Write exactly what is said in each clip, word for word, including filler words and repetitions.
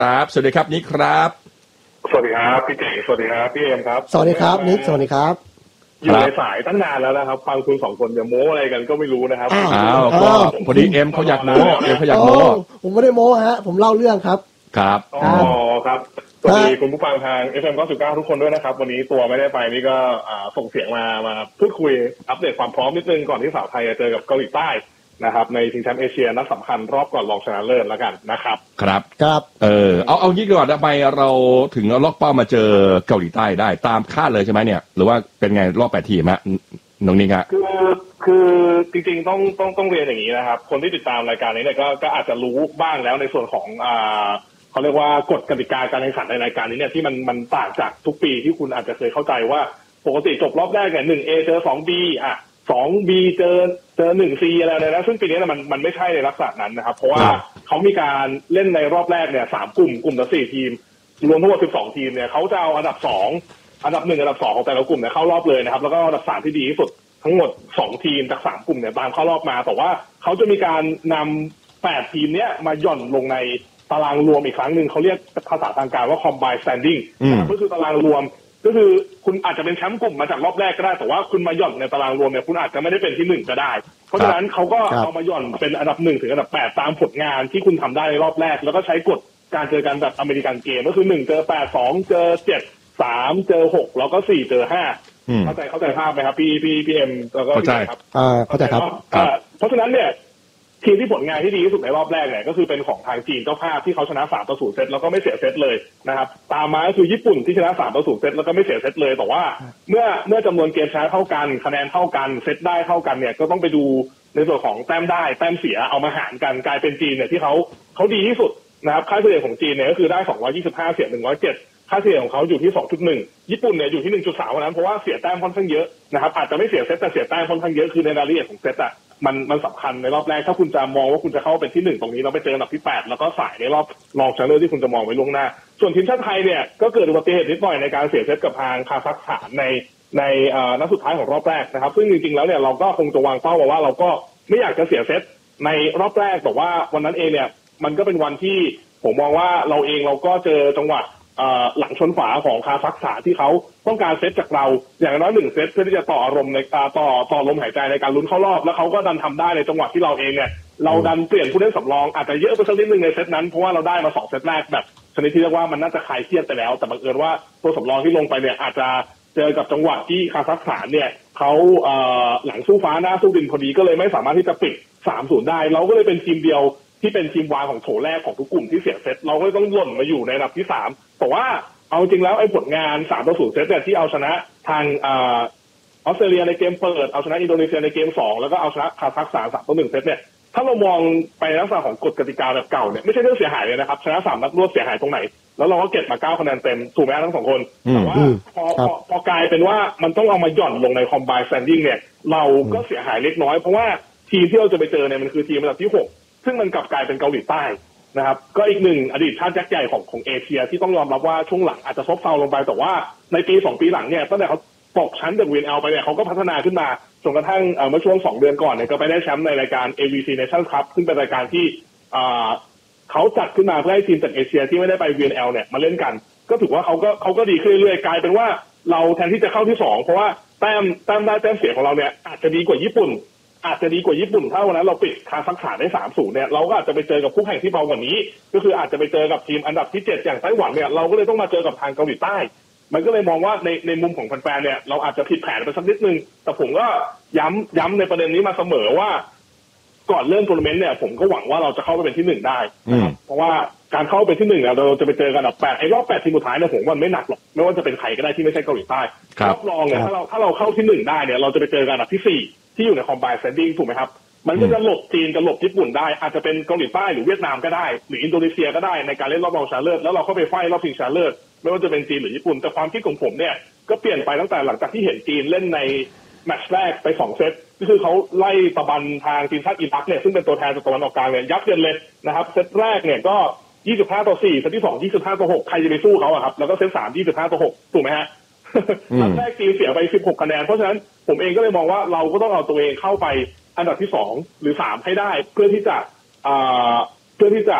ครับสวัสดีครับนิกครับสวัสดีครับพี่เก๋สวัสดีครับพี่เอ็มครับสวัสดีครับนิกสวัสดีครับอยู่ในสายตั้งนานแล้วนะครับฟังคุณสองคนจะโม้อะไรกันก็ไม่รู้นะครับอ้าวก็พอดีเอ็มเขาอยากโม้เอ็มเขาอยากโม้ผมไม่ได้โม้ฮะผมเล่าเรื่องครับครับอ๋อครับสวัสดีคุณผู้ฟังทาง เอฟ เอ็ม เก้าสิบเก้าทุกคนด้วยนะครับวันนี้ตัวไม่ได้ไปนี่ก็ส่งเสียงมามาพูดคุยอัปเดตความพร้อมนิดนึงก่อนที่สาวไทยจะเจอกับเกาหลีใต้นะครับในชิงแชมป์เอเชียนัดสำคัญรอบก่อนรองชนะเลิศแล้วกันนะครับครับครับเออเอาเอางี้ก่อนทำไมเราถึงล็อกเป้ามาเจอเกาหลีใต้ได้ตามคาดเลยใช่ไหมเนี่ยหรือว่าเป็นไงรอบแปดทีมฮะน้องนิกฮะคือคือจริงๆต้องต้องต้องเรียนอย่างนี้นะครับคนที่ติดตามรายการนี้เนี่ยก็ก็อาจจะรู้บ้างแล้วในส่วนของอ่าเขาเรียกว่ากฎกติกาการแข่งขันในรายการนี้เนี่ยที่มันมันต่างจากทุกปีที่คุณอาจจะเคยเข้าใจว่าปกติจบรอบแรกเนี่ย หนึ่ง เอ เจอ สอง บี อ่ะสอง บี เจอเจอ หนึ่ง ซี อะไรเลยนะซึ่งปีนี้มันมันไม่ใช่ในลักษณะนั้นนะครับเพราะว่าเขามีการเล่นในรอบแรกเนี่ยสามกลุ่มกลุ่มละสี่ทีมรวมทั้งหมดสิบสองทีมเนี่ยเขาจะเอาอันดับสองอันดับหนึ่งอันดับสองของแต่ละกลุ่มเนี่ยเข้ารอบเลยนะครับแล้วก็อันดับสามที่ดีที่สุดทั้งหมดสองทีมจากสามกลุ่มเนี่ยตามเข้ารอบมาแต่ว่าเขาจะมีการนำแปดทีมเนี้ยมาหย่อนลงในตารางรวมอีกครั้งหนึ่งเขาเรียกภาษาทางการว่า combined standing ก็คือตารางรวมก็คือคุณอาจจะเป็นแชมป์กลุ่มมาจากรอบแรกก็ได้แต่ว่าคุณมาหย่อนในตารางรวมเนี่ยคุณอาจจะไม่ได้เป็นที่หนึ่งก็ได้เพราะฉะนั้นเขาก็เอามาหย่อนเป็นอันดับหนึ่งถึงอันดับแปดตามผลงานที่คุณทำได้ในรอบแรกแล้วก็ใช้กฎการเจอกันแบบอเมริกันเกมก็คือหนึ่งเจอแปดสองเจอเจ็ดสามเจอหกแล้วก็สี่เจอห้าเข้าใจเข้าใจภาพไหมครับพี่พี่พี่เอ็มแล้วก็เข้าใจครับอ่าเข้าใจครับเพราะฉะนั้นเนี่ยทีมที่ผลงานที่ดีที่สุดในรอบแรกเนี่ยก็คือเป็นของทางจีนเจ้าภาพที่เขาชนะสามต่อศูนย์เซตแล้วก็ไม่เสียเซตเลยนะครับตามมาก็คือญี่ปุ่นที่ชนะสามต่อศูนย์เซตแล้วก็ไม่เสียเซตเลยแต่ว่าเมื่อเมื่อจำนวนเกมชนะเท่ากันคะแนนเท่ากันเซตได้เท่ากันเนี่ยก็ต้องไปดูในส่วนของแต้มได้แต้มเสียเอามาหารกันกลายเป็นจีนเนี่ยที่เขาเขาดีที่สุดนะครับค่าเฉลี่ยของจีนเนี่ยก็คือได้สองร้อยยี่สิบห้าเสียหนึ่งร้อยเจ็ดค่าเฉลี่ยของเขาอยู่ที่ สองจุดหนึ่ง ญี่ปุ่นเนี่ยอยู่ที่ หนึ่งจุดสาม นั้นเพราะว่าเสียแต้มค่อนข้างเยอะนะครับอาจจะไม่เสียเซตแต่เสียแต้มค่อนข้างเยอะคือในรายละเอียดของเซตอ่ะมันมันสำคัญในรอบแรกถ้าคุณจะมองว่าคุณจะเข้าเป็นที่หนึ่งตรงนี้เราไปเจออันดับที่แปดแล้วก็สายในรอบรองชนะเลิศที่คุณจะมองไว้ล่วงหน้าส่วนทีมชาติไทยเนี่ยก็เกิดอุบัติเหตุนิดหน่อยในการเสียเซตกับทางคาซัคสถานในในนัดสุดท้ายของรอบแรกนะครับซึ่งจริงๆแล้วเนี่ยเราก็คงจะวางเป้าไว้ว่าเราก็ไม่อยากจะเสียเซตในรอบแรกแต่ว่าวันนั้นเองเนี่ยมันก็เป็นวันที่ผมมองว่าเราเองเราก็เจอจังหวะหลังชนฝาของคาซัคสถานที่เขาต้องการเซตจากเราอย่างน้อยหนึ่งเซตเพื่อที่จะต่ออารมณ์ในต่อต่อลมหายใจในการลุ้นเข้ารอบแล้วเขาก็ดันทำได้ในจังหวะที่เราเองเนี่ยเราดันเปลี่ยนผู้เล่นสำรองอาจจะเยอะไปสักนิดนึงในเซตนั้นเพราะว่าเราได้มาสองเซตแรกแบบชนิดที่เรียกว่ามันน่าจะคลายเครียดไปแล้วแต่บังเอิญว่าตัวสำรองที่ลงไปเนี่ยอาจจะเจอกับจังหวะที่คาซัคสถานเนี่ยเขาหลังสู้ฟ้าหน้าสู้ดินพอดีก็เลยไม่สามารถที่จะปิด สามศูนย์ ได้เราก็เลยเป็นทีมเดียวที่เป็นทีมวางของโถแรกของทุกกลุ่มที่เสียเซตเราก็ต้องหล่นมาอยู่ในอันดับที่สามแต่ว่าเอาจริงแล้วไอ้ผลงานสามต่อศูนย์เซตเนี่ยที่เอาชนะทางออสเตรเลียในเกมเปิดเอาชนะอินโดนีเซียในเกมสองแล้วก็เอาชนะคาซัคสถานสามต่อหนึ่งเซตเนี่ยถ้าเรามองไปลักษณะของกฎกติกาแบบเก่าเนี่ยไม่ใช่เรื่องเสียหายเลยนะครับชนะสามนัดรวดเสียหายตรงไหนแล้วเราก็เก็บมาเก้าคะแนนเต็มถูกไหมทั้งสองคนแต่ว่าพอพอพอกลายเป็นว่ามันต้องเอามาหย่อนลงใน combined standing เนี่ยเราก็เสียหายเล็กน้อยเพราะว่าทีมที่เราจะไปเจอเนี่ยมันคือทีมอันดับที่หกซึ่งมันกลับกลายเป็นเกาหลีใต้นะครับก็อีกหนึ่งอดีตชาติยักษ์ใหญ่ของของเอเชียที่ต้องยอมรับว่าช่วงหลังอาจจะซบเซาลงไปแต่ว่าในปีสองปีหลังเนี่ยตั้งแต่เขาตกชั้นจาก วี เอ็น แอล ไปเนี่ยเขาก็พัฒนาขึ้นมาจนกระทั่งเมื่อช่วงสองเดือนก่อนเนี่ยก็ไปได้แชมป์ในรายการ เอ วี ซี Nations Cup ซึ่งเป็นรายการที่เขาจัดขึ้นมาเพื่อให้ทีมจากเอเชียที่ไม่ได้ไป วี เอ็น แอล เนี่ยมาเล่นกันก็ถือว่าเขาก็เขาก็ดีขึ้นเรื่อยๆกลายเป็นว่าเราแทนที่จะเข้าที่สองเพราะว่าแต้มแต้มได้แต้มเสียของเราเนี่ยอาจจะดีกว่าญี่ปุ่นอาจจะดีกว่าญี่ปุ่นถ้าวันนั้นเราปิดคาซัคสถานได้ สามศูนย์ เนี่ยเราก็อาจจะไปเจอกับคู่แข่งที่เบากว่านี้ก็คืออาจจะไปเจอกับทีมอันดับที่เจ็ดอย่างไต้หวันเนี่ยเราก็เลยต้องมาเจอกับทางเกาหลีใต้มันก็เลยมองว่าในในมุมของแฟนๆเนี่ยเราอาจจะผิดแผนไปสักนิดนึงแต่ผมก็ย้ำย้ำในประเด็นนี้มาเสมอว่าก่อนเริ่มทัวร์นาเมนต์เนี่ยผมก็หวังว่าเราจะเข้าไปเป็นที่หนึ่งได้นะครับเพราะว่าการเข้าเป็นที่หนึ่งเราจะไปเจอกันอันดับแปดไอ้รอบแปดทีมสุดท้ายเนี่ยผมว่าไม่หนักหรอกไม่ว่าจะเป็นใครก็ได้ที่ไม่ใช่เกาหลีใต้รับรองเนี่ยถ้าเราถ้าเราเข้าที่หนึ่งได้เนี่ยเราจะไปเจอกันอันดับที่สี่ที่อยู่ใน combined standing ถูกไหมครับมันก็จะหลบจีนจะหลบญี่ปุ่นได้อาจจะเป็นเกาหลีใต้หรือเวียดนามก็ได้หรืออินโดนีเซียก็ได้ในการเล่นรอบรองชนะเลิศแล้วเราเข้าไปไฟรอบชิงชนะเลิศไม่ว่าจะเป็นจีนหรือญี่ปุ่นแต่ความคิดของผมเนี่ยก็เปลี่ยนไปตั้งแต่หลังจากที่เห็นจีนเล่นในแมตช์แรกไปสองเซตก็คือเขาไล่ตะบันทางทีมชาติอิรักเนี่ยซึ่งเป็นตัวแทนจากตะวันออกกลางเนี่ยยับเยินเลยนะครับเซตแรกเนี่ยก็ยี่สิบห้าต่อสี่เซตที่สองยี่สิบห้าต่อหกใครจะไปสู้เขาอะครับแล้วก็เซตสามยี่สิบห้าต่อหกถูกไหมฮะนัดแรกจีนเสียไปสิบหกคะแนนเพราะฉะนั้นผมเองก็เลยมองว่าเราก็ต้องเอาตัวเองเข้าไปอันดับที่สองหรือสามให้ได้เพื่อที่จะเพื่อที่จะ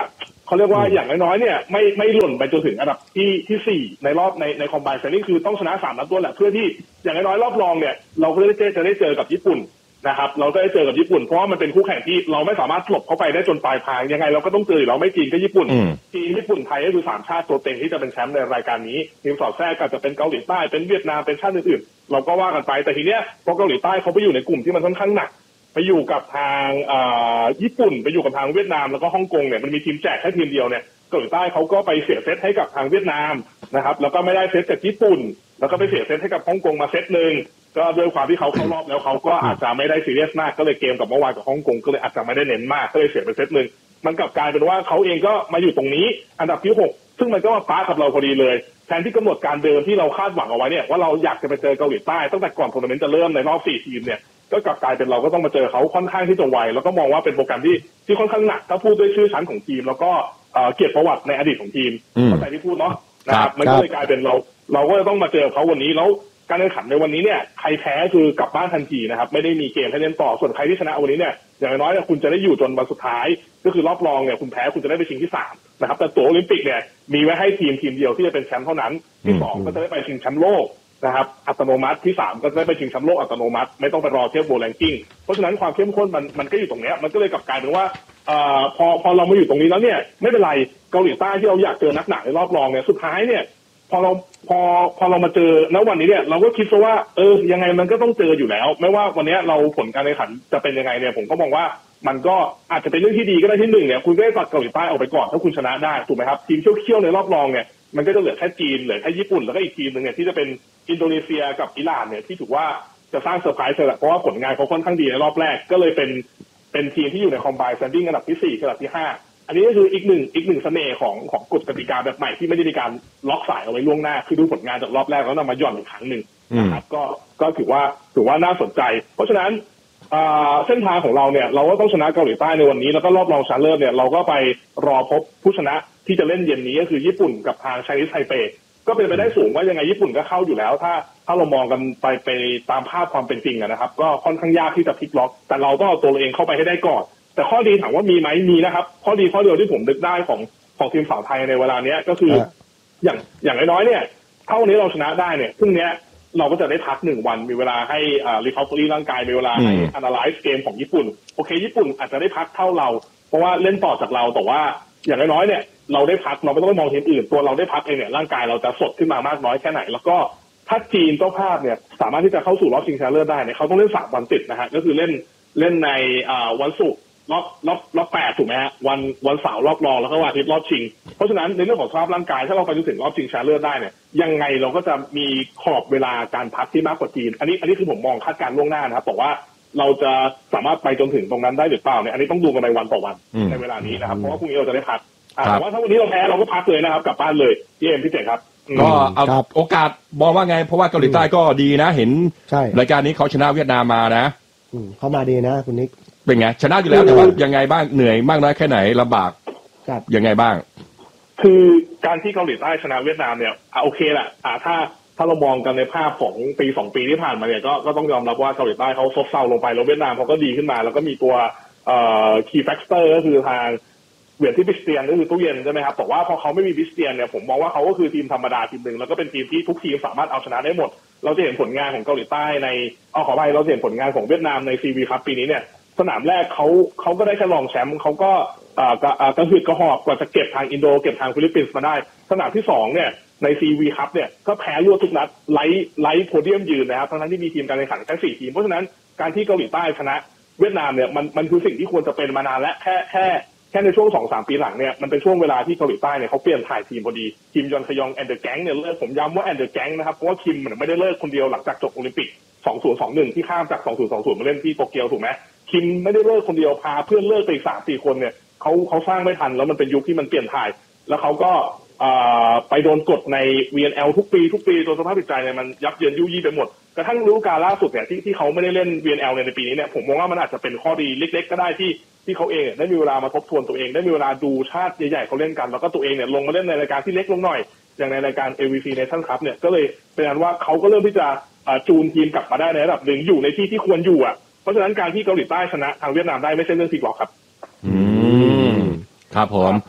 เขาเรียกว่าอย่างน้อยๆเนี่ยไม่ไม่หล่นไปจนถึงอันดับที่ที่สี่ในรอบในในคอมไบน์เซนนี่คือต้องชนะสามนัดรวดแหละเพื่อที่อย่างน้อยๆรอบรองเนี่ยเราก็จะได้จะได้เจอกับญี่ปุ่นนะครับเราก็ได้เจอกับญี่ปุ่นเพราะว่ามันเป็นคู่แข่งที่เราไม่สามารถหลบเข้าไปได้จนปลายทางยังไงเราก็ต้องเจออยู่แล้วไม่จีนก็ญี่ปุ่นจีนญี่ปุ่นไทยก็คือสามชาติตัวเต็งที่จะเป็นแชมป์ในรายการนี้ทีมสอดแทรกก็จะเป็นเกาหลีใต้เป็นเวียดนามเป็นชาติอื่นๆเราก็ว่ากันไปแต่ทีเนี้ยพอเกาหลีใต้เขาไปอยู่ในกลุ่มที่มันค่อนข้างหนักไปอยู่กับทางญี่ปุ่นไปอยู่กับทางเวียดนามแล้วก็ฮ่องกงเนี่ยมันมีทีมแจกแค่ทีมเดียวเนี่ยเกาหลีใต้เขาก็ไปเสียเซตให้กับทางเวียดนามนะครับแล้วก็ไม่ได้เซตจากญี่ปุ่นแล้วก็ไปเสียเซตให้กับฮ่องกงมาเซตนึงก็ด้วยความที่เขาเข้ารอบแล้วเขาก็อาจจะไม่ได้ซีเรียสมากก็เลยเกมกับเมื่อวานกับฮ่องกงก็เลยอาจจะไม่ได้เน้นมากก็เลยเสียไปเซตนึงมันกลับกลายเป็นว่าเขาเองก็มาอยู่ตรงนี้อันดับที่หกซึ่งมันก็มาปะกับเราพอดีเลยแทนที่กำหนดการเดิมที่เราคาดหวังเอาไว้เนี่ยว่าเราอยากจะไปเจอเกาหลีใต้ตั้งแต่ก่อนทัวร์นาเมนต์จะเริ่มในรอบสี่ทีมเนี่ยก็กลับกลายเป็นเราก็ต้องมาเจอเขาค่อนข้างที่จะไวแล้วก็มองว่าเป็นโปรแกรมที่ที่ค่อนข้างหนักถ้าพูดด้วยชื่อชั้นของทีมแล้วก็เกียรติประวัติในอดีตของทีมเข้าใจที่พูดเนาะนะครับมันก็เลยกลายเป็นเราเราก็จะต้องมาเจอเขาวันนี้แล้วการแข่งขันในวันนี้เนี่ยใครแพ้คือกลับบ้านทันทีนะครับไม่ได้มีเกมให้เล่นต่อส่วนใครที่ชนะวันนี้เนี่ยอย่างน้อยเนี่ยคุณจะได้อยู่จนวันสุดท้ายก็คือรอบรองเนี่ยคุณแพ้คุณจะได้ไปชิงที่สามนะครับแต่ตั๋วโอลิมปิกเนี่ยมีไว้ให้ทีมทีมเดียวที่จะเป็นแชมป์เท่านั้นที่สองก็จะได้ไปชิงแชมป์โลกนะครับอัตโนมัติที่สามก็จะได้ไปชิงแชมป์โลกอัตโนมัติไม่ต้องไปรอเทียบโบแรงกิ้งเพราะฉะนั้นความเข้มข้นมันมันก็อยู่ตรงนี้มันก็เลยกลับกลายเป็นว่าเอ่อพอพอเรามาอยู่ตรงนี้แล้วเนี่ยไม่เป็นไรเกาหลีใต้ที่เราอยากเจอนักหนักในรอบรองเนี่ยสุดท้ายเนี่ยพอเราพอพอเรามาเจอณวันนี้เนี่ยเราก็คิดซะว่าเออยังไงมันก็ต้องเจออยู่แล้วไม่ว่าวันนี้เราผลการแข่งขันจะเป็นยังไงเนี่ยผมก็มองว่ามันก็อาจจะเป็นเรื่องที่ดีก็ได้ที่หนึ่งเนี่ยคุณได้ตัดเกาหลีใต้ออกไปก่อนถ้าคุณชนะได้ถูกไหมครับทีมเขี้ยวๆในรอบรองเนี่ยมันก็จะเหลือแค่จีนเหลือแค่ญี่ปุ่นแล้วก็อีกทีมนึงเนี่ยที่จะเป็นอินโดนีเซียกับอิหร่านเนี่ยที่ถือว่าจะสร้างเซอร์ไพรส์เลยแหละเพราะว่าผลงานเขาค่อนข้างดีในรอบแรกก็เลยเป็นเป็นทีมที่อยู่ในคอมไบน์สแตนดิ้งอันดับที่สี่อันดับที่ห้าอันนี้ก็คืออีกหนึ่งอีกหนึ่งเสน่ห์ของของกฎกติกาแบบใหม่ที่ไม่ได้มีการล็อกสายเอาไว้ล่วงหน้าคือดูผลงานจากรอบแรกแล้วนำมาหย่อนอีกครั้งหนึ่งนะครับก็ก็ถือว่าถือว่าน่าสนใจเพราะฉะนั้นเส้นทางของเราเนี่ยเราก็ต้องชนะเกาหลีใต้ในวันนี้แล้วก็รอบรองชนะเลิศเนี่ยเราก็ไปรอพบผู้ชนะที่จะเล่นเย็นนี้ก็คือญี่ปุ่นกับทางไชนีสไทเปก็เป็นไปได้สูงว่ายังไงญี่ปุ่นก็เข้าอยู่แล้วถ้าถ้าเรามองกันไปไปตามภาพความเป็นจริงนะครับก็ค่อนข้างยากที่จะพลิกล็อกแต่เราต้องเอาตัวเราเองเข้าไปให้ได้ก่อนแต่ข้อดีถามว่ามีไหมมีนะครับข้อดีข้อเดียวที่ผมนึกได้ของของทีมสาวไทยในเวลาเนี้ยก็คืออย่างอย่างน้อยๆเนี่ยถ้าวันนี้เราชนะได้เนี่ยพรุ่งนี้เราก็จะได้พักหนึ่งวันมีเวลาให้อ่ารีคอเวอรี่ร่างกายมีเวลาให้ analyze เกมของญี่ปุ่นโอเคญี่ปุ่นอาจจะได้พักเท่าเราเพราะว่าเล่นต่อจากเราแต่ว่าอย่างน้อยๆเนี่ยเราได้พักเราไม่ต้องไปมองทีมอื่นตัวเราได้พักเองเนี่ยร่างกายเราจะสดขึ้นมามากน้อยแค่ไหนแล้วก็ถ้าจีนเจ้าภาพเนี่ยสามารถที่จะเข้าสู่รอบชิงชนะเลิศได้เนี่ยเขาต้องเล่นสามวันติดนะฮะก็คือเล่นเล่นในอ่าวันศุกร์รอบรอบรอบแปดถูกไหมฮะวันวันเสาร์รอบรองแล้วก็วันอาทิตย์รอบชิงเพราะฉะนั้นในเรื่องของสภาพร่างกายถ้าเราไปถึงรอบชิงชนะเลิศได้เนี่ยยังไงเราก็จะมีขอบเวลาการพักที่มากกว่าจีนอันนี้อันนี้คือผมมองคาดการณ์ล่วงหน้านะครับบอกว่าเราจะสามารถไปจนถึงตรงนั้นได้หรือเปล่าเนี่ยอันนี้ต้องดูกันในวันต่อวันในเวลานี้นะครับเพราะว่าพรุ่งนี้เราจะได้พักแต่ว่าถ้าวันนี้เราแพ้เราก็พักเลยนะครับกลับบ้านเลยพี่เอ็มพี่เจ๋งครับก็เอาโอกาสมองว่าไงเพราะว่าเกาหลีใต้ก็ดีนะเห็นรายการนี้เขาชนะเวียดนามมานะเขามาดีนะคุณนิกเป็นไงชนะอยู่แล้วแต่ว่ายังไงบ้างเหนื่อยมากน้อยแค่ไหนลำบากยังไงบ้างคือการที่เกาหลีใต้ชนะเวียดนามเนี่ยโอเคแหละถ้าถ้าเรามองกันในภาพของปีสองปีที่ผ่านมาเนี่ยก็ก็ต้องยอมรับว่าเกาหลีใต้เขาซบเซาลงไปแล้วเวียดนามเขาก็ดีขึ้นมาแล้วก็มีตัวเอ่อ key factor ก็คือทางเหวียนที่บิสเตียนก็คือตู้เย็นใช่ไหมครับแต่ว่าพอเขาไม่มีบิสเตียนเนี่ยผมมองว่าเขาก็คือทีมธรรมดาทีมหนึ่งแล้วก็เป็นทีมที่ทุกทีมสามารถเอาชนะได้หมดเราจะเห็นผลงานของเกาหลีใต้ในเอาขอไปเราเห็นผลงานของเวียดนามใน ซี วี ครับปีนี้เนี่ยสนามแรกเขาเขาก็ได้แค่รองแชมป์เขาก็อ่ากระหืดกระหอบกว่าจะเก็บทางอินโดเก็บทางฟิลิปปินส์มาได้สนามที่สองเนี่ยใน ซี วี ครับเนี่ยก็แพ้รวดทุกนัดไล่ไล่โพเดียมยืนนะครับทั้งที่มีทีมการแข่งขันแค่สี่ทีมเพราะฉะนั้นการที่เกาหลีใต้ชนะเวียดนามเนี่ยมันมันคือสิ่งที่ควรจะเป็นมานานและแค่แค่แค่ในช่วง สองถึงสาม ปีหลังเนี่ยมันเป็นช่วงเวลาที่เกาหลีใต้เนี่ยเขาเปลี่ยนถ่ายทีมพอดีทีมยอนคยองแอนเดอร์แก๊งเนี่ยเลิกผมย้ำว่าแอนเดอร์แก๊งนะครับเพราะว่าคิมมันไม่ได้เลิกคนเดียวหลังจากจบโอลิมปิกสองพันยี่สิบเอ็ดที่ข้ามจากสองพันยี่สิบมาเล่นที่โตเกียวถูกไหมคิมไม่ได้เลิกคนเดียวพาเพื่อนเลิกไปสามสี่คนเนี่ยเขาเขาสร้างไม่ทันแล้วมันเป็นยุคที่มันเปลี่ยนถ่ายแล้วเขาก็ไปโดนกดใน วี เอ็น แอล ทุกปีทุกปีจนสภาพจิตใจเนี่ยมันยับเยินยุ่ยยี่ไปหมดกระทั่งฤดูกาลล่าสุดเนี่ยที่ที่เขาไม่ได้เล่น วี เอ็น แอล ในปีนี้เนี่ยผมมองว่ามันอาจจะเป็นข้อดีเล็กๆก็ได้ที่ที่เขาเองได้มีเวลามาทบทวนตัวเองได้มีเวลาดูชาติใหญ่ๆเขาเล่นกันแล้วก็ตัวเองเนี่ยลงมาเล่นในรายการที่เล็กลงหน่อยอย่างในรายการ เอ วี ซี Nation Cup เนี่ยก็เลยเป็นอันว่าเขาก็เริ่มที่จะจูนทีมกลับมาได้ในระดับหนึ่งอยู่ในที่ที่ควรอยู่อ่ะเพราะฉะนั้นการที่เกาหลีใต้ชนะทางเวียดนามได้ไม่ใช่เรื่องผิดหรอกครับอืมครับผม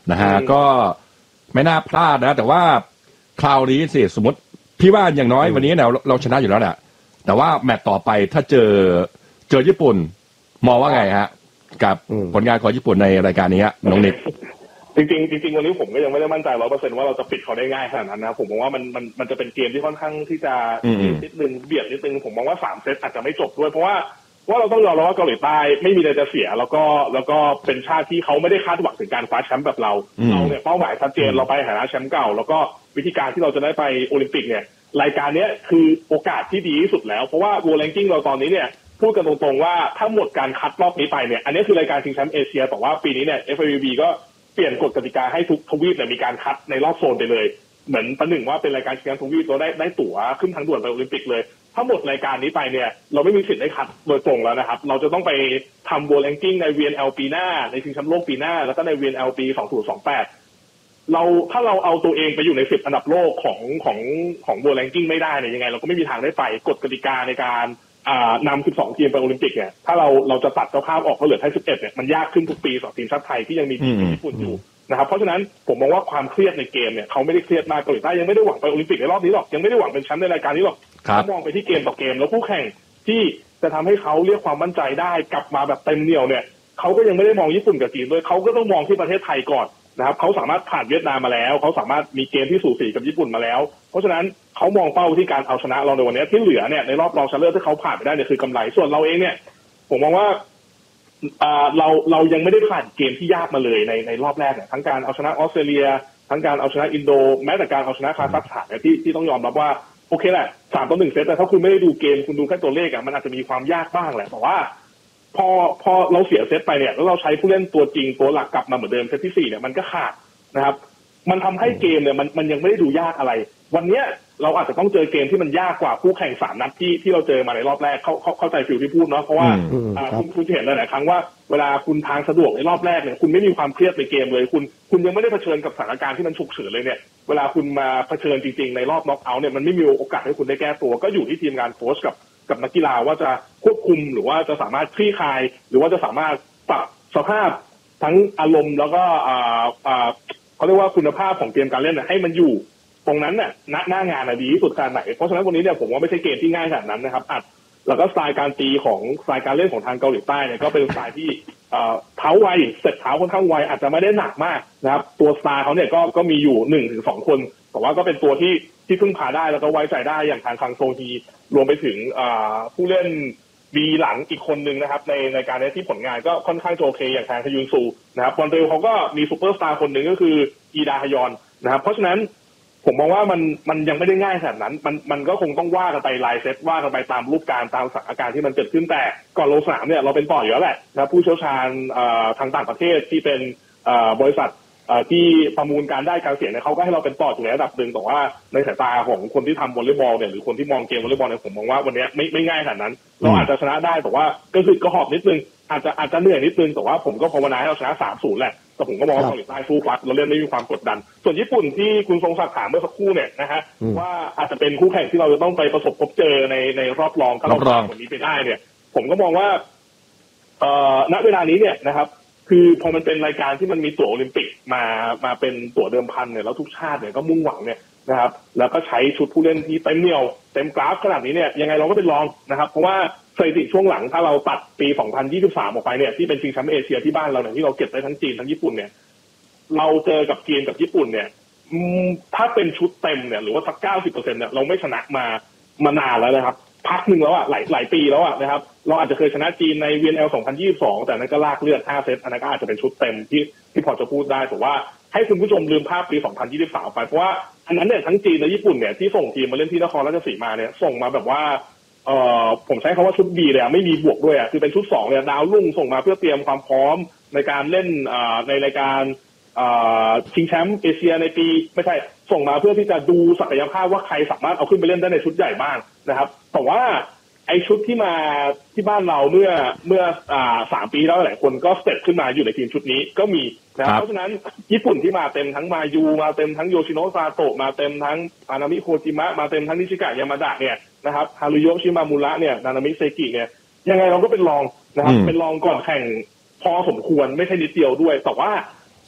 นะฮะก็ไม่น่าพลาดนะแต่ว่าคราวนี้สิสมมติพี่ว่าอย่างน้อยวันนี้เนี่ยเราชนะอยู่แล้วแหละแต่ว่าแมตช์ต่อไปถ้าเจอเจอญี่ปุ่นมองว่าไงฮะกับผลงานของญี่ปุ่นในรายการนี้น้องนิกจริงๆจริงๆวันนี้ผมก็ยังไม่ได้มั่นใจร้อยเปอร์เซ็นต์ว่าเราจะปิดเขาได้ง่ายขนาดนั้นนะผมมองว่ามันมันมันจะเป็นเกมที่ค่อนข้างที่จะนิดนึงเบียดนิดนึงผมมองว่าสามเซตอาจจะไม่จบด้วยเพราะว่าว่าเราต้องยอมรับว่าเกาหลีใต้ไม่มีอะไรจะเสียแล้วก็แล้วก็เป็นชาติที่เขาไม่ได้คาดหวังถึงการคว้าแชมป์แบบเราเราเนี่ยเป้าหมายชัดเจนเราไปหาแชมป์เก่าแล้วก็วิธีการที่เราจะได้ไปโอลิมปิกเนี่ยรายการนี้คือโอกาสที่ดีที่สุดแล้วเพราะว่า World Ranking เราตอนนี้เนี่ยพูดกันตรงๆว่าถ้าหมดการคัดรอบนี้ไปเนี่ยอันนี้คือรายการชิงแชมป์เอเชียแต่ว่าปีนี้เนี่ย เอฟ ไอ วี บี ก็เปลี่ยนกฎกติกาให้ทุกทวีปเนี่ยมีการคัดในรอบโซนไปเลยเหมือนประหนึ่งว่าเป็นรายการชิงแชมป์ทวีปเราได้ได้ตั๋วขึ้นทางด่วนไปโอลิมปิกเลยถ้าหมดรายการนี้ไปเนี่ยเราไม่มีสิทธิ์ได้คัดโดยตรงแล้วนะครับเราจะต้องไปทำ World Ranking ใน วี เอ็น แอล ปีหน้าในชิงแชมป์โลกปีหน้าแล้วก็ใน วี เอ็น แอล ปีสองพันยี่สิบแปดเราถ้าเราเอาตัวเองไปอยู่ในสิบอันดับโลกของของของ World Ranking ไม่ได้เนี่ยยังไงเราก็ไม่มีทางได้ไปกฎกติกาในการอ่านำสิบสองทีมไปโอลิมปิกเนี่ยถ้าเราเราจะตัดเจ้าภาพออกก็เหลือแค่สิบเอ็ดเนี่ยมันยากขึ้นทุกปีสำหรับทีมชาติไทยที่ยังมีทีมญี่ปุ่นอยู่นะครับเพราะฉะนั้นผมมองว่าความเครียดในเกมเนี่ยเขาไม่ได้เครียดมากเกาหลีใต้ยังไม่ได้หวังไปโอลิมปิกในรอบนี้หรอกยังไม่ได้หวังเป็นแชมป์ในรายการนี้หรอกเขามองไปที่เกมต่อเกมแล้วคู่แข่งที่จะทำให้เขาเรียกความมั่นใจได้กลับมาแบบเต็มเหนี่ยวเนี่ยเขาก็ยังไม่ได้มองญี่ปุ่นกับจีนด้วยเขาก็ต้องมองที่ประเทศไทยก่อนนะครับเขาสามารถผ่านเวียดนามมาแล้วเขาสามารถมีเกมที่สูสีกับญี่ปุ่นมาแล้วเพราะฉะนั้นเขามองเป้าที่การเอาชนะเราในวันนี้ที่เหลือเนี่ยในรอบรองชนะเลิศที่เขาผ่านไปได้เนี่ยคือกำไรส่วนเราเองเนี่ยผมมองว่าเราเรายังไม่ได้ผ่านเกมที่ยากมาเลยในในรอบแรกเนี่ยทั้งการเอาชนะออสเตรเลียทั้งการเอาชนะอินโดแม้แต่การเอาชนะคาซัคสถานเนี่ยที่ที่ต้องยอมรับว่าโอเคแหละสามต่อหนึ่งเซตแต่ถ้าคุณไม่ได้ดูเกมคุณดูแค่ตัวเลขอ่ะมันอาจจะมีความยากบ้างแหละแต่ว่าพอพอเราเสียเซตไปเนี่ยแล้วเราใช้ผู้เล่นตัวจริงตัวหลักกลับมาเหมือนเดิมเซตที่สี่เนี่ยมันก็ขาดนะครับมันทำให้เกมเนี่ยมันมันยังไม่ได้ดูยากอะไรวันเนี้ยเราอาจจะต้องเจอเกมที่มันยากกว่าคู่แข่งสามนัดที่ที่เราเจอมาในรอบแรกเข้าเข้าเข้าใจฟิลที่พูดเนาะเพราะว่าคุณคุณเห็นหลายๆครั้งว่าเวลาคุณทางสะดวกในรอบแรกเนี่ยคุณไม่มีความเครียดในเกมเลยคุณคุณยังไม่ได้เผชิญกับสถานการณ์ที่มันฉุกเฉินเลยเนี่ยเวลาคุณมาเผชิญจริงๆในรอบน็อกเอาท์เนี่ยมันไม่มีโอกาสให้คุณได้แก้ตัวก็อยู่ที่ทีมงานโค้ชกับกับนักกีฬาว่าจะควบคุมหรือว่าจะสามารถคลี่คลายหรือว่าจะสามารถปรับสภาพทั้งอารมณ์แล้วก็อ่าอ่าเขาเรียกว่าคุณภาพของเกมการเล่นให้มันอยู่ตรงนั้นน่ะณหน้างานน่ะดีที่สุดขนาดไหนเพราะฉะนั้นวันนี้เนี่ยผมว่าไม่ใช่เกมที่ง่ายขนาดนั้นนะครับอัดแล้วก็สไตล์การตีของสไตล์การเล่นของทางเกาหลีใต้เนี่ยก็เป็นสไตล์ที่เท้าไวเสร็จเท้าค่อนข้างไวอาจจะไม่ได้หนักมากนะครับตัวสไตล์เขาเนี่ยก็ก็มีอยู่หนึ่งถึงสองคนแต่ว่าก็เป็นตัวที่ที่พึ่งพาได้แล้วก็ไว้ใจได้อย่างทางคังโซฮีรวมไปถึงผู้เล่นบีหลังอีกคนนึงนะครับในในการนี้ที่ผลงานก็ค่อนข้างโอเคอย่างทางฮยุนซูนะครับบอลเร็วเขาก็มีซูเปอร์สตาร์คนหนึ่งก็คืออีดาฮยอนนะครับเพราะฉะนั้นผมมองว่ามันมันยังไม่ได้ง่ายขนาดนั้นมันมันก็คงต้องว่ากันไปรายเซตว่ากันไปตามรูปการตามสถานการณ์ที่มันเกิดขึ้นแต่ก่อนลงสนามเนี่ยเราเป็นต่ออยู่แล้วแหละนะผู้เชี่ยวชาญทางต่างประเทศที่เป็นบริษัทที่ประมูลการได้การเสียเนี่ยเขาก็ให้เราเป็นต่ออยู่ในระดับหนึ่งแต่ว่าในสายตาของคนที่ทำวอลเลย์บอลเนี่ยหรือคนที่มองเกมวอลเลย์บอลเนี่ยผมมองว่าวันนี้ไม่ไม่ง่ายขนาดนั้นเราอาจจะชนะได้แต่ว่าก็คือกระหอบนิดนึงอาจจะอาจจะเหนื่อยนิดนึงแต่ว่าผมก็ภาวนาให้เราชนะ สามศูนย์ แหละแต่ผมก็มองว่าเกาหลีใต้สู้ฟัดเราเล่นไม่มีความกดดันส่วนญี่ปุ่นที่คุณทรงศักดิ์ถามเมื่อสักครู่เนี่ยนะฮะว่าอาจจะเป็นคู่แข่งที่เราจะต้องไปประสบพบเจอในในรอบรองถ้าเราผ่านวันนี้ไปได้เนี่ยผมก็มองว่าเอ่อณเวลานี้เนี่ยนะครับคือพอมันเป็นรายการที่มันมีตั๋วโอลิมปิกมามาเป็นตั๋วเดิมพันเนี่ยแล้วทุกชาติเนี่ยก็มุ่งหวังเนี่ยนะครับแล้วก็ใช้ชุดผู้เล่นที่เต็มเหนี่ยวเต็มกราฟขนาดนี้เนี่ยยังไงเราก็เป็นรองนะครับเพราะว่าสถิติช่วงหลังถ้าเราตัดปีสองพันยี่สิบสามออกไปเนี่ยที่เป็นชิงแชมป์เอเชียที่บ้านเราเนี่ยที่เราเก็บได้ทั้งจีนทั้งญี่ปุ่นเนี่ยเราเจอกับจีนกับญี่ปุ่นเนี่ยถ้าเป็นชุดเต็มเนี่ยหรือว่าสัก เก้าสิบเปอร์เซ็นต์ เนี่ยเราไม่ชนะมามานานแล้วนะครับพักหนึ่งแล้วอ่ะหลายหลายปีแล้วอ่ะนะครับเราอาจจะเคยชนะจีนใน วี เอ็น แอล สองพันยี่สิบสองแต่นั้นก็ลากเลือดห้าเซตอันนั้นก็อาจจะเป็นชุดเต็มที่ที่พอจะพูดได้แต่ว่าให้คุณผู้ชมลืมภาพปีสองพันยี่สิบสามไปเพราะว่าอันนั้นเนี่ยทั้งจีนและญี่ปุ่นเนี่ยที่ส่งทีมมาเล่นที่นครราชสีมาเนี่ยส่งมาแบบว่าเอ่อผมใช้คำว่าชุด B เลยอ่ะไม่มีบวกด้วยอ่ะคือเป็นชุดสองเนี่ยดาวรุ่งส่งมาเพื่อเตรียมความพร้อมในการเล่นอ่าในรายการอ่าชิงแชมป์เอเชียในปีไม่ใช่ส่งมาเพื่อที่จะดูศักยภาพว่าใครสามารถเอาขึ้นไปเล่นได้ในชุดใหญ่บ้างนะครับแต่ว่าไอชุดที่มาที่บ้านเราเมื่อเมื่ออ่าสามปีแล้วหลายคนก็สเต็ปขึ้นมาอยู่ในทีมชุดนี้ก็มีนะเพราะฉะนั้นญี่ปุ่นที่มาเต็มทั้งมายูมาเต็มทั้งโยชิโนะซาโตะมาเต็มทั้งอานามิโคจิมะมาเต็มทั้งนิชิกะยามาดะเนี่ยนะครับฮารุโยชิมามุระเนี่ยนานามิเซกิเนี่ยยังไงเราก็เป็นรองนะครับเป็นรองก่อนแข่งพอสมควรไม่ใช่นิดเดียวด้วยแต่ว่า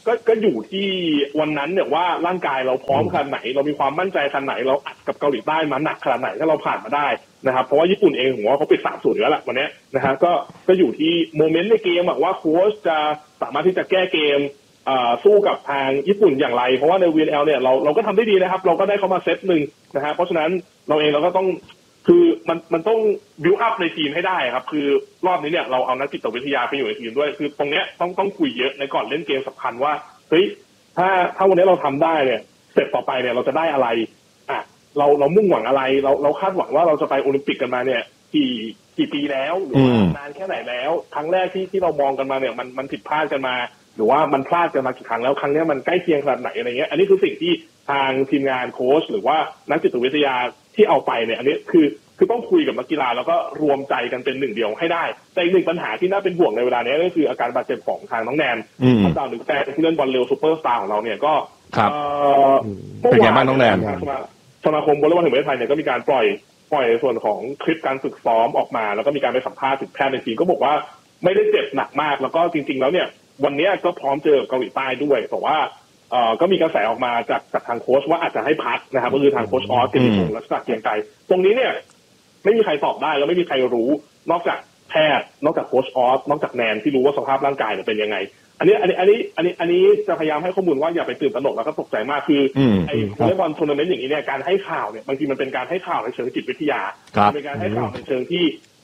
ก็ก็อยู่ที่วันนั้นเนี่ยว่าร่างกายเราพร้อมขนาดไหนเรามีความมั่นใจขนาดไหนเราอัดกับเกาหลีใต้มาหนักขนาดไหนถ้าเราผ่านมาได้นะครับเพราะว่าญี่ปุ่นเองผมว่าเขาปิด สามศูนย์ อยู่แล้วแหละวันนี้นะฮะก็ก็อยู่ที่โมเมนต์ในเกมว่าโค้ชจะสามารถที่จะแก้เกมสู้กับทางญี่ปุ่นอย่างไรเพราะว่าใน วี เอ็น แอล เนี่ยเราเราก็ทำได้ดีนะครับเราก็ได้เขามาเซตหนึ่งนะฮะเพราะฉะนั้นเราเองเราก็ต้องคือมันมันต้องบิวอัพในทีมให้ได้ครับคือรอบนี้เนี่ยเราเอานักจิตวิทยาไปอยู่ในทีมด้วยคือตรงเนี้ยต้องต้องคุยเยอะในก่อนเล่นเกมสำคัญว่าเฮ้ยถ้าถ้าวันนี้เราทำได้เนี่ยสเต็ปต่อไปเนี่ยเราจะได้อะไรอ่ะเราเรามุ่งหวังอะไรเราเราคาดหวังว่าเราจะไปโอลิมปิกกันมาเนี่ยกี่กี่ปีแล้วหรือว่านานแค่ไหนแล้วครั้งแรกที่ที่เรามองกันมาเนี่ยมันมันผิดพลาดกันมาหรือว่ามันพลาดกันมากี่ครั้งแล้วครั้งนี้มันใกล้เคียงขนาดไหนอะไรเงี้ยอันนี้คือสิ่งที่ทางทีมงานโค้ชหรือว่านักจิตวิทยาที่เอาไปเนี่ยอันนี้คือคือต้องคุยกับนักกีฬาแล้วก็รวมใจกันเป็นหนึ่งเดียวให้ได้แต่อีกหนึ่งปัญหาที่น่าเป็นห่วงในเวลานี้ก็คืออาการบาดเจ็บของทางน้องแนนทัพดาวหนึ่งแฟนที่เล่นบอลเร็วซูเปอร์สตาร์ของเราเนี่ยก็เป็นไงบ้างน้องแนนสมาคมวอลเลย์บอลแห่งประเทศไทยเนี่ยก็มีการปล่อยปล่อยส่วนของคลิปการฝึกซ้อมออกมาแล้วก็มีการไปสัมภาษณ์ถึงแพทย์ในทีมก็บอกว่าไม่ได้เจ็บหนักมากแล้วก็จริงๆแล้วเนี่ยวันนี้ก็พร้อมเจอเกาหลีใต้ด้วยแต่ว่าเอ่อก็มีกระแสออกมาจากจากทางโค้ชว่าอาจจะให้พักนะครับก็คือทางโค้ชออสกิติพงษ์ลักษณะเกียงไกรตรงนี้เนี่ยไม่มีใครตอบได้แล้วไม่มีใครรู้นอกจากแพทย์นอกจากโค้ชออสนอกจากแนนที่รู้ว่าสภาพร่างกายเนี่ยเป็นยังไงอันนี้อันนี้อันนี้อันนี้อันนี้จะพยายามให้ข้อมูลว่าอย่าไปตื่นตระหนกแล้วก็ตกใจมากคือไอ้วอลเลย์บอลทัวร์นาเมนต์อย่างนี้เนี่ยการให้ข่าวเนี่ยบางทีมันเป็นการให้ข่าวในเชิงจิตวิทยาเป็นการให้ข่าวในเชิงที่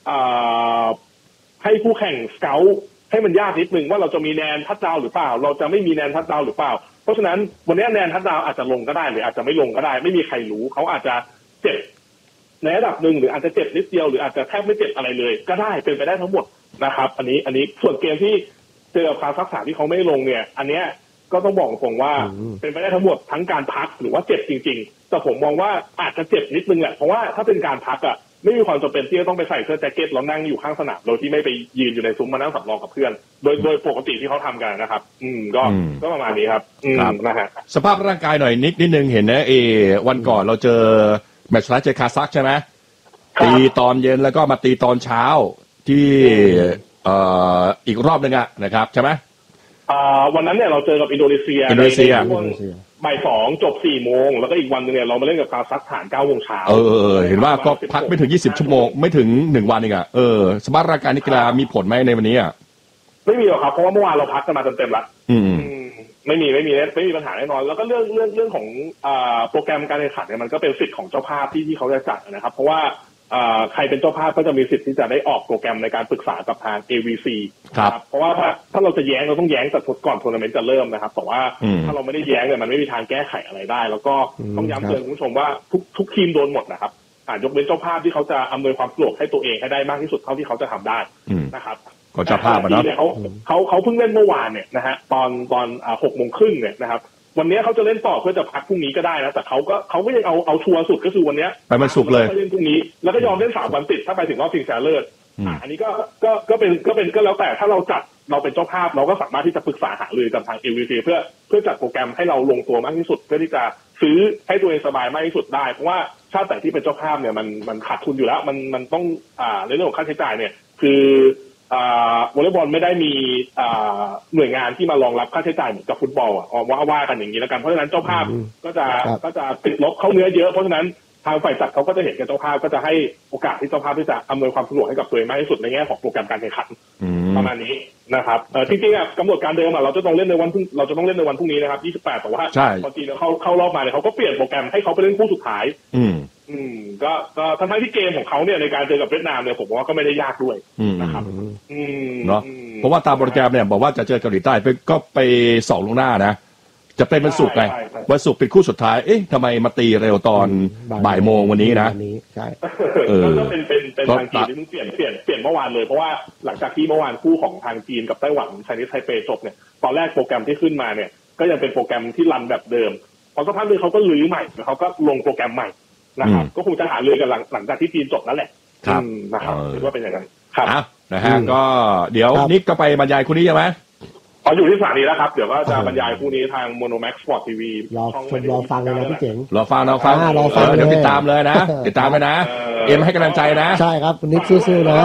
ให้ผู้แข่งสเกาต์ให้มันยากนิดนึงว่าเราจะมีแนนทัดดาวหรือเปล่าเราจะไม่มีแนนทัดดาวหรือเปล่าเพราะฉะนั้นวันนี้แนนทัดดาวอาจจะลงก็ได้หรืออาจจะไม่ลงก็ได้ไม่มีใครรู้เขาอาจจะเจ็บในระดับหนึ่งหรืออาจจะเจ็บนิดเดียวหรืออาจจะแทบไม่เจ็บอะไรเลยก็ได้เป็นไปได้ทั้งหมดนะครับอันนี้อันนี้ส่วนเกมที่เจอกับคาซัคสถานที่เขาไม่ลงเนี่ยอันเนี้ยก็ต้องบอกตรงว่าเป็นไปได้ทั้งหมดทั้งการพักหรือว่าเจ็บจริงๆแต่ผมมองว่าอาจจะเจ็บนิดนึงแหละเพราะว่าถ้าเป็นการพักอ่ะไม่มีความจำเป็นที่จะต้องไปใส่เสื้อแจ็คเก็ตแล้วนั่งอยู่ข้างสนามโดยที่ไม่ไปยืนอยู่ในซุ้มมานั่งสำรองกับเพื่อนโดยโดยปกติที่เขาทำกันนะครับอืมก็ก็ประมาณนี้ครับอืมนะฮะสภาพร่างกายหน่อยนิดนิดนึงเห็นนะเอวันก่อนเราเจอแมตช์สุดท้ายเจอคาซัคใช่ไหมตีตอนเย็นแล้วก็มาตีตอนเช้าที่เอ่ออีกรอบนึงอะนะครับใช่ไหมอ่าวันนั้นเนี่ยเราเจอกับอินโดนีเซียอินโดนีเซียบ่ายสองจบสี่โมงแล้วก็อีกวันนึงเนี่ยเรามาเล่นกับคาซัคสถานเก้าโมงเช้าเออเห็นว่าก็พักไม่ถึงยี่สิบชั่วโมงไม่ถึงหนึ่งวันเองอะเออสภาพร่างกายนักกีฬามีผลไหมในวันนี้อะไม่มีหรอกครับเพราะว่าเมื่อวานเราพักกันมาเต็มๆละอืมไม่มีไม่มีไม่มีปัญหาแน่นอนแล้วก็เรื่องเรื่องเรื่องของอ่าโปรแกรมการแข่งขันเนี่ยมันก็เป็นสิทธิ์ของเจ้าภาพที่ที่เขาจะจัดนะครับเพราะว่าใครเป็นเจ้าภาพก็จะมีสิทธิ์ที่จะได้ออกโปรแกรมในการปรึกษากับทาง เอ วี ซีครับเพราะว่าถ้าถ้าเราจะแย้งเราต้องแย้งแต่ก่อนทัวร์นาเมนต์จะเริ่มนะครับแต่ว่าถ้าเราไม่ได้แย้งเนี่ยมันไม่มีทางแก้ไขอะไรได้แล้วก็ต้องย้ำเตือนคุณผู้ชมว่าทุกทุกทีมโดนหมดนะครับยกเว้นเจ้าภาพที่เขาจะอำนวยความสะดวกให้ตัวเองให้ได้มากที่สุดเท่าที่เขาจะทำได้นะครับก็เจ้าภาพนะเขาเขาเขาเพิ่งเล่นเมื่อวานเนี่ยนะฮะตอนตอนหกโมงครึ่งเนี่ยนะครับวันนี้เขาจะเล่นต่อเพื่อจะพักพรุ่งนี้ก็ได้นะแต่เขาก็เขาก็ยังเอาเอาชัวร์สุดก็คือวันนี้ไปมันสุกเลยเล่นพรุ่งนี้แล้วก็ยอมเล่นสามวันติดถ้าไปถึงรอบชิงชนะเลิศอันนี้ก็ก็ก็เป็นก็เป็นก็แล้วแต่ถ้าเราจัดเราเป็นเจ้าภาพเราก็สามารถที่จะปรึกษาหารือกับทาง เอ วี ซี เพื่อเพื่อจัดโปรแกรมให้เราลงตัวมากที่สุดเพื่อที่จะซื้อให้ตัวเองสบายมากที่สุดได้เพราะว่าชาติแต่ที่เป็นเจ้าภาพเนี่ยมันมันขาดทุนอยู่แล้วมันมันต้องอ่าในเรื่องของค่าใช้จ่ายเนี่ยคือวอลเลย์บอลไม่ได้มีหน่วยงานที่มารองรับค่าใช้จ่ายเหมือนกับฟุตบอลอ่ะว่าว่ากันอย่างนี้แล้วกันเพราะฉะนั้นเจ้าภาพก็จะก็จะติดลบเข้าเนื้อเยอะเพราะฉะนั้นทางฝ่ายจัดเขาก็จะเห็นกับเจ้าภาพก็จะให้โอกาสที่เจ้าภาพที่จะอำนวยความสะดวกให้กับตัวเองมากที่สุดในแง่ของโปรแกรมการแข่งขันประมาณนี้นะครับจริงๆอ่ะกำหนดการเดิมอ่ะเราจะต้องเล่นในวันพรุ่งเราจะต้องเล่นในวันพรุ่งนี้นะครับยี่สิบแปดแต่ว่าพอจีนเขาเข้ารอบมาเนี่ยเขาก็เปลี่ยนโปรแกรมให้เขาไปเล่นคู่สุดท้ายอืมก็ก็ทั้งที่เกมของเขาเนี่ยในการเจอกับเวียดนามเนี่ยผมว่าก็ไม่ได้ยากด้วยนะครับเนาะเพราะว่าตามโปรแกรมเนี่ยบอกว่าจะเจอเกาหลีใต้ไปก็ไปสองลงหน้านะจะเป็นวันศุกร์ไงวันศุกร์เป็นคู่สุดท้ายเอ๊ะทำไมมาตีเร็วตอนบ่ายโมงวันนี้นะใช่เออก็เป็นเป็นเป็นทางจีนที่เพิ่งเปลี่ยนเปลี่ยนเปลี่ยนเมื่อวานเลยเพราะว่าหลังจากที่เมื่อวานคู่ของทางจีนกับไต้หวันไชนีสไทเปจบเนี่ยตอนแรกโปรแกรมที่ขึ้นมาเนี่ยก็ยังเป็นโปรแกรมที่รันแบบเดิมพอสักพักนึงเขาก็ลื้อใหม่แล้วเขาก็ลงโปรแกรมใหม่นะครับก็คงจะหาเลยกันหลังหลังจากที่จีนจบนั่นแหละนะครับคิดว่าเป็นอย่างนั้นครับนะฮะก็เดี๋ยวนิกก็ไปบรรยายคู่นี้ใช่ไหมอ๋ออยู่ที่สถานีแล้วครับเดี๋ยวก็จะบรรยายคู่นี้ทาง Monomax Sport ที วีรอชมรอฟังเลยนะพี่เจ๋งรอฟังรอฟังเดี๋ยวติดตามเลยนะติดตามไปนะเอ็มให้กำลังใจนะใช่ครับคุณนิกสู้ๆนะ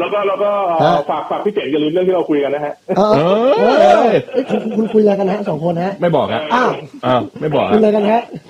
แล้วก็แล้วก็ฝากฝากพี่เจ๋งอย่าลืมเรื่องที่เราคุยกันนะฮะเออเออคุณคุณคุยอะไรกันฮะสองคนฮะไม่บอกฮะอ้าวอ้าวไม่บอกคุยอะไรกันฮะ